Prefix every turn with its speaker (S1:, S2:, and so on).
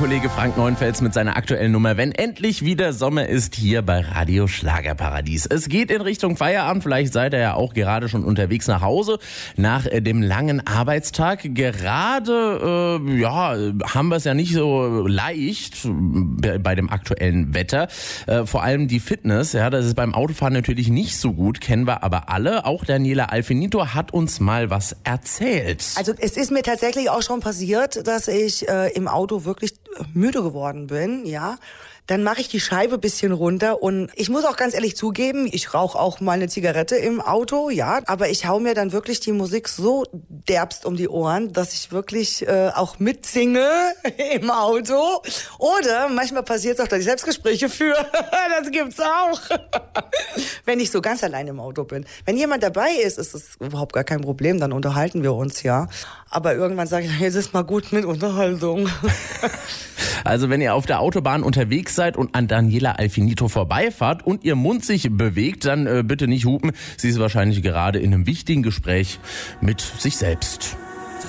S1: Kollege Frank Neuenfels mit seiner aktuellen Nummer, wenn endlich wieder Sommer ist, hier bei Radio Schlagerparadies. Es geht in Richtung Feierabend, vielleicht seid ihr ja auch gerade schon unterwegs nach Hause nach dem langen Arbeitstag. Gerade haben wir es ja nicht so leicht bei dem aktuellen Wetter. Vor allem die Fitness, ja, das ist beim Autofahren natürlich nicht so gut, kennen wir aber alle. Auch Daniela Alfinito hat uns mal was erzählt.
S2: Also es ist mir tatsächlich auch schon passiert, dass ich im Auto wirklich müde geworden bin, ja. Dann mache ich die Scheibe ein bisschen runter und ich muss auch ganz ehrlich zugeben, ich rauche auch mal eine Zigarette im Auto, ja, aber ich hau mir dann wirklich die Musik so derbst um die Ohren, dass ich wirklich auch mitsinge im Auto. Oder manchmal passiert es auch, dass ich Selbstgespräche führe. Das gibt's auch. Wenn ich so ganz allein im Auto bin. Wenn jemand dabei ist, ist das überhaupt gar kein Problem, dann unterhalten wir uns, ja. Aber irgendwann sage ich, jetzt ist mal gut mit Unterhaltung.
S1: Also wenn ihr auf der Autobahn unterwegs seid und an Daniela Alfinito vorbeifahrt und ihr Mund sich bewegt, dann bitte nicht hupen. Sie ist wahrscheinlich gerade in einem wichtigen Gespräch mit sich selbst.